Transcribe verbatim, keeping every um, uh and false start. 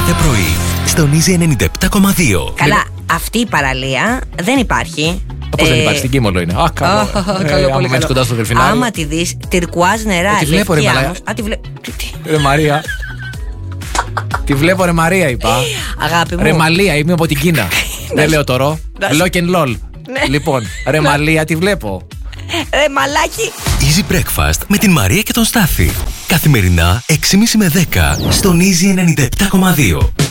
κάθε πρωί στον Easy ενενήντα επτά κόμμα δύο. Καλά, αυτή η παραλία δεν υπάρχει. Πώς δεν υπάρχει, στην Κίμολο είναι. Α, καλό. Καλό, πολύ καλό. Κοντά στο Δελφινάριο. Άμα τη δεις, τυρκουάζ νερά. Τη βλέπω, ρε Μαλάκα. Α, τη βλέπω. Ρε Μαρία. Τη βλέπω, ρε Μαρία, είπα. Αγάπη μου. Ρε Μαλία, είμαι από την Κίνα. Δεν λέω τώρα. Lock and lol. Λοιπόν, ρε Μαλία, τη βλέπω. Ρε μαλάκι. Easy Breakfast με την Μαρία και τον Στάφη. Καθημερινά έξι και μισή με δέκα στον Easy ενενήντα επτά κόμμα δύο.